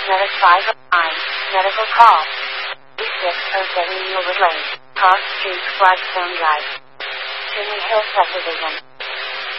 Medic 509, medical call. 3607 Woodland, Cross Street, Flagstone Drive. Chimney Hill Subdivision.